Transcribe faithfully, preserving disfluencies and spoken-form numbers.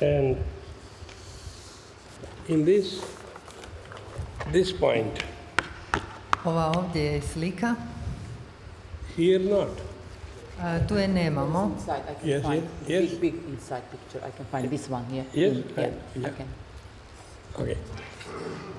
And in this, this point, Ova ovdje je slika, here not. a, tu je nemamo. Inside, I can Yes, find yes, yes. big, big inside picture. I can find this one here. Yes, Mm, I- yeah, yeah. I can. Okay.